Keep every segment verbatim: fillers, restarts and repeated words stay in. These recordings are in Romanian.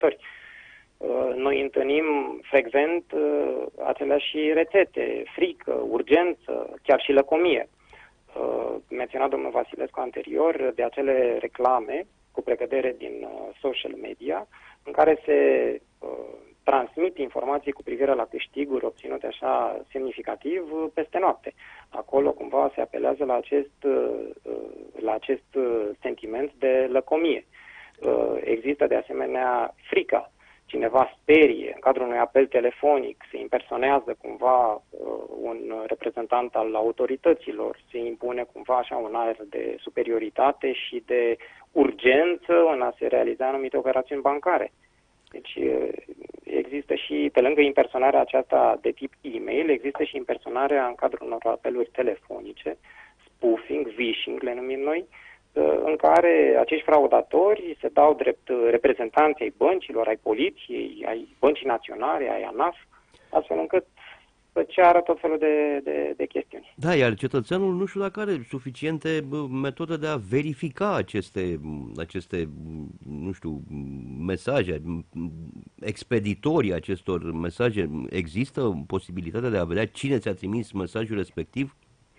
fraudatori. Noi întâlnim frecvent aceleași rețete, frică, urgență, chiar și lăcomie. Menționat domnul Vasilescu anterior de acele reclame cu precădere din social media în care se transmit informații cu privire la câștiguri obținute așa semnificativ peste noapte. Acolo cumva se apelează la acest, la acest sentiment de lăcomie. Există de asemenea frica. Cineva sperie în cadrul unui apel telefonic, se impersonează cumva un reprezentant al autorităților, se impune cumva așa un aer de superioritate și de urgență în a se realiza anumite operațiuni bancare. Deci există și, pe lângă impersonarea aceasta de tip e-mail, există și impersonarea în cadrul unor apeluri telefonice, spoofing, phishing, le numim noi, în care acești fraudatori se dau drept reprezentanții ai băncilor, ai poliției, ai băncii naționale, ai ANAF, astfel încât să ceară tot felul de, de, de chestiuni. Da, iar cetățeanul nu știu dacă are suficiente metode de a verifica aceste, aceste nu știu, mesaje, expeditorii acestor mesaje. Există posibilitatea de a vedea cine ți-a trimis mesajul respectiv?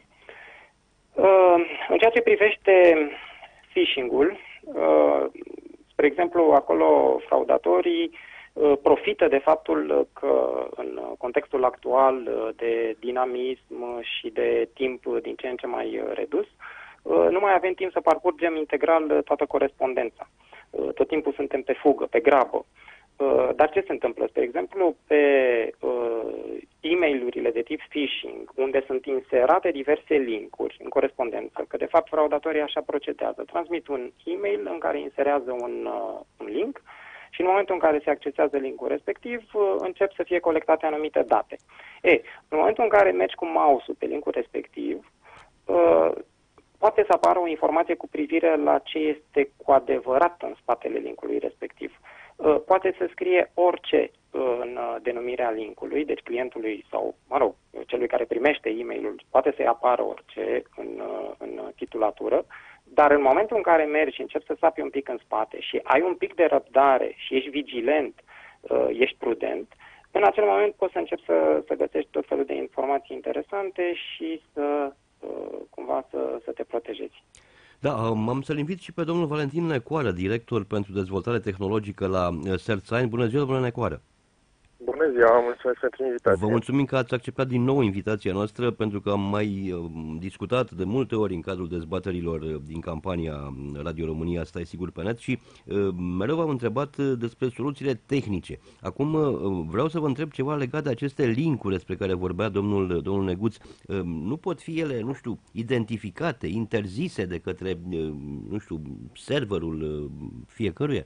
În ceea ce privește phishing-ul, spre exemplu, acolo fraudatorii profită de faptul că în contextul actual de dinamism și de timp din ce în ce mai redus, nu mai avem timp să parcurgem integral toată corespondența. Tot timpul suntem pe fugă, pe grabă. Dar ce se întâmplă? Spre exemplu, pe e-mail-urile de tip phishing, unde sunt inserate diverse linkuri în corespondență, că de fapt fraudatorii așa procedează. Transmit un e-mail în care inserează un, un link și în momentul în care se accesează linkul respectiv, încep să fie colectate anumite date. E, în momentul în care mergi cu mouse-ul pe linkul respectiv, poate să apară o informație cu privire la ce este cu adevărat în spatele linkului respectiv. Poate să scrie orice în denumirea linkului, deci clientului sau, mă rog, celui care primește e-mailul, poate să-i apară orice în, în titulatură, dar în momentul în care mergi și începi să sapi un pic în spate și ai un pic de răbdare și ești vigilent, ești prudent, în acel moment poți să începi să, să găsești tot felul de informații interesante și să cumva să, să te protejezi. Da, am să-l invit și pe domnul Valentin Necoară, director pentru dezvoltare tehnologică la CertSign. Bună ziua, domnule Necoară! Bună ziua, mulțumesc pentru invitație. Vă mulțumim că ați acceptat din nou invitația noastră, pentru că am mai discutat de multe ori în cadrul dezbaterilor din campania Radio România, asta e sigur pe net, și mereu v-am întrebat despre soluțiile tehnice. Acum vreau să vă întreb ceva legat de aceste linkuri despre care vorbea domnul, domnul Neguț. Nu pot fi ele, nu știu, identificate, interzise de către, nu știu, serverul fiecăruia?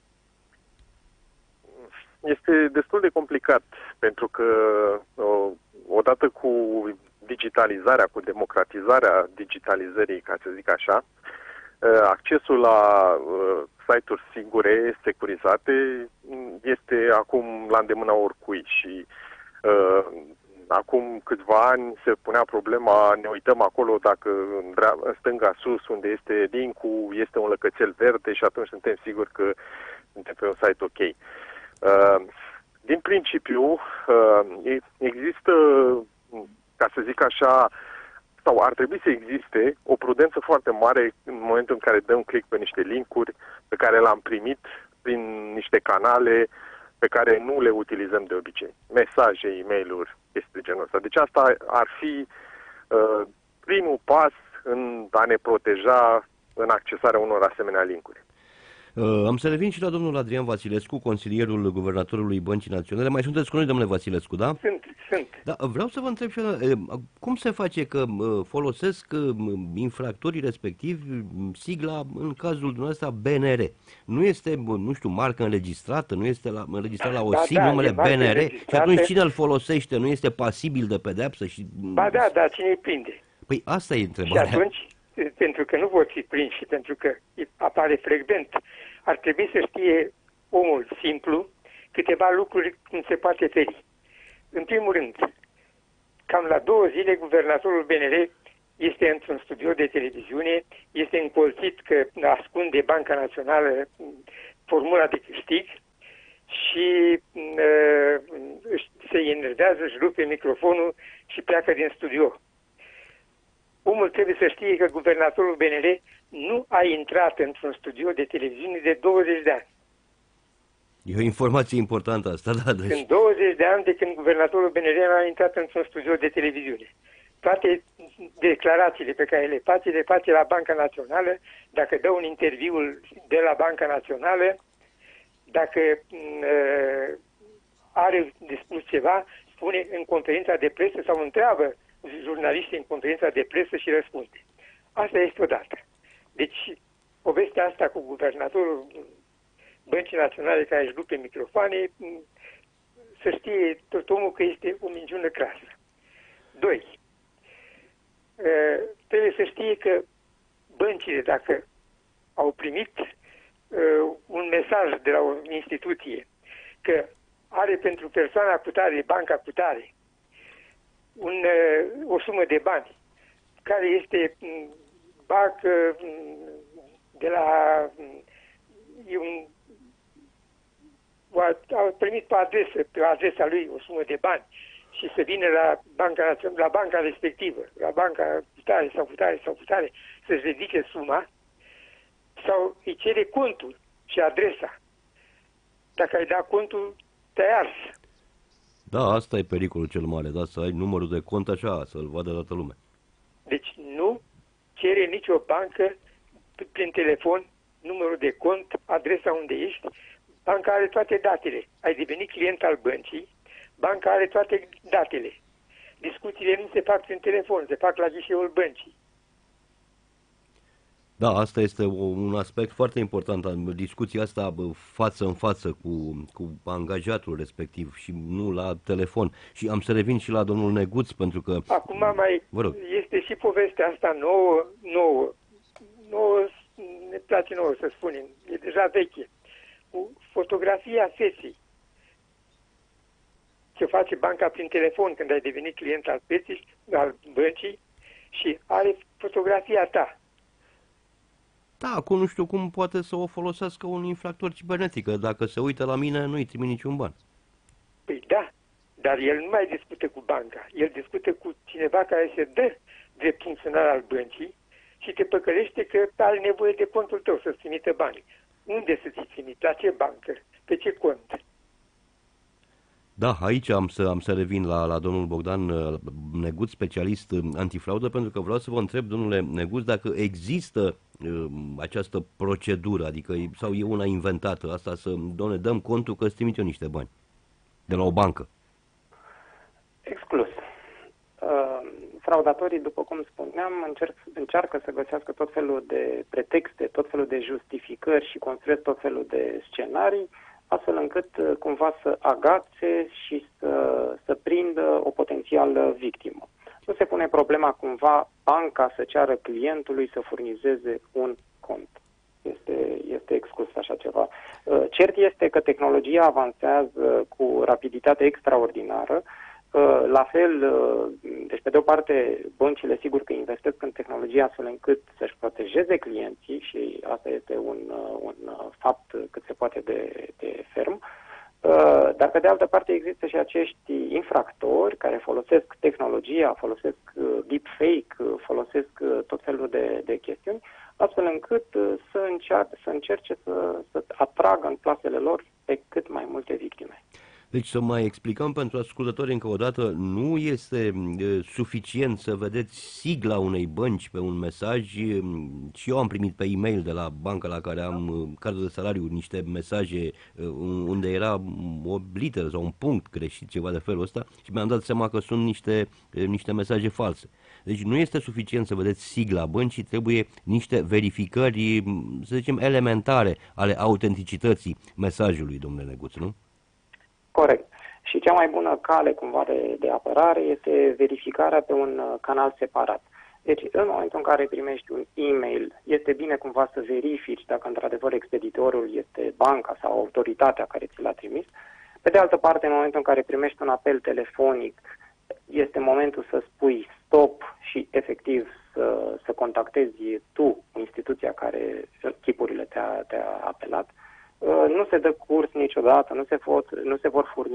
Este destul de complicat, pentru că odată cu digitalizarea, cu democratizarea digitalizării, ca să zic așa, accesul la site-uri sigure, securizate, este acum la îndemâna oricui și acum câțiva ani se punea problema, ne uităm acolo dacă în, în stânga sus, unde este link-ul, este un lăcățel verde și atunci suntem siguri că suntem pe un site ok. Uh, din principiu, uh, există, ca să zic așa, sau ar trebui să existe o prudență foarte mare în momentul în care dăm click pe niște linkuri pe care le-am primit prin niște canale pe care nu le utilizăm de obicei. Mesaje, e-mail-uri, este de genul ăsta. Deci asta ar fi uh, primul pas în a ne proteja în accesarea unor asemenea linkuri. Uh, am să revin și la domnul Adrian Vasilescu, consilierul guvernatorului Băncii Naționale. Mai sunteți cu noi, domnule Vasilescu, da? Sunt, sunt. Da, vreau să vă întreb și eu, cum se face că folosesc infractorii respectivi sigla, în cazul dumneavoastră, B N R? Nu este, nu știu, marcă înregistrată, nu este la, înregistrată la o SIM, da, numele B N R, și atunci cine îl folosește nu este pasibil de pedeapsă? Și... Ba da, da, cine îi prinde? Păi asta e întrebarea. Și atunci, pentru că nu vor fi prinși și pentru că apare frecvent, ar trebui să știe omul simplu câteva lucruri cum se poate feri. În primul rând, cam la două zile, guvernatorul B N R este într-un studio de televiziune, este încolțit că ascunde Banca Națională formula de câștig enervează, își rupe microfonul și pleacă din studio. Omul trebuie să știe că guvernatorul B N R nu a intrat într-un studio de televiziune de douăzeci de ani. E o informație importantă asta, da. Deci... În douăzeci de ani de când guvernatorul B N R a intrat într-un studio de televiziune. Toate declarațiile pe care le face, le face la Banca Națională, dacă dă un interviu de la Banca Națională, dacă uh, are de spus ceva, spune în conferința de presă sau întreabă jurnaliștii în conferința de presă și răspunde. Asta este odată. Deci, povestea asta cu guvernatorul Băncii Naționale care își rupe microfoane, să știe tot omul că este o minciună crasă. Doi. Trebuie să știe că băncile, dacă au primit un mesaj de la o instituție că are pentru persoana cutare, banca cutare, un, o sumă de bani care este bac de la un, a primit pe adresă, pe adresa lui o sumă de bani și să vină la banca, la banca respectivă, la banca cutare sau cutare sau cutare, să-și ridice suma sau îi cere contul și adresa. Dacă ai dat contul, te-ai ars. Da, asta e pericolul cel mare, da, să ai numărul de cont așa, să-l vadă toată lumea. Deci nu cere nicio bancă prin telefon numărul de cont, adresa unde ești. Banca are toate datele. Ai devenit client al băncii, banca are toate datele. Discuțiile nu se fac prin telefon, se fac la ghișeul băncii. Da, asta este o, un aspect foarte important, discuția asta bă, față în față cu, cu angajatul respectiv și nu la telefon. Și am să revin și la domnul Neguț, pentru că... Acum mai este și povestea asta nouă, nouă, nouă, ne place nouă să spunem, e deja veche, cu fotografia feței. Ce face banca prin telefon când ai devenit client al feței, al băncii și are fotografia ta. Da, acum nu știu cum poate să o folosească un infractor cibernetic, că dacă se uită la mine, nu-i trimit niciun ban. Păi da, dar el nu mai discută cu banca, el discută cu cineva care se dă drept funcționar al băncii și te păcălește că are nevoie de contul tău să-ți trimită bani. Unde să-ți trimit? La ce bancă? Pe ce cont? Da, aici am să, am să revin la, la domnul Bogdan Neguț, specialist antifraudă, pentru că vreau să vă întreb, domnule Neguț, dacă există uh, această procedură, adică sau e una inventată, asta să, doamne, dăm contul că îți trimit eu niște bani de la o bancă. Exclus. Uh, fraudatorii, după cum spuneam, încerc, încearcă să găsească tot felul de pretexte, tot felul de justificări și construiesc tot felul de scenarii, astfel încât cumva să agațe și să, să prindă o potențială victimă. Nu se pune problema cumva banca să ceară clientului să furnizeze un cont. Este, este exclus așa ceva. Cert este că tehnologia avansează cu rapiditate extraordinară. La fel, deci pe de o parte, băncile sigur că investesc în tehnologie astfel încât să-și protejeze clienții și asta este un, un fapt cât se poate de, de ferm, dar pe de altă parte există și acești infractori care folosesc tehnologia, folosesc deepfake, folosesc tot felul de, de chestiuni, astfel încât să, încear, să încerce să, să atragă în plasele lor pe cât mai multe victime. Deci să mai explicăm pentru ascultători încă o dată, nu este e, suficient să vedeți sigla unei bănci pe un mesaj. E, și eu am primit pe e-mail de la banca la care am cardul de salariu niște mesaje e, unde era o literă sau un punct greșit, ceva de felul ăsta, și mi-am dat seama că sunt niște, e, niște mesaje false. Deci nu este suficient să vedeți sigla băncii, trebuie niște verificări, să zicem, elementare ale autenticității mesajului, domnule Neguț, nu? Corect. Și cea mai bună cale cumva de, de apărare este verificarea pe un canal separat. Deci, în momentul în care primești un e-mail, este bine cumva să verifici dacă într-adevăr expeditorul este banca sau autoritatea care ți l-a trimis. Pe de altă parte, în momentul în care primești un apel telefonic, este momentul să spui stop și efectiv să, să contactezi tu instituția care chipurile te-a, te-a apelat. Nu se dă curs niciodată, nu se, pot, nu se vor furniza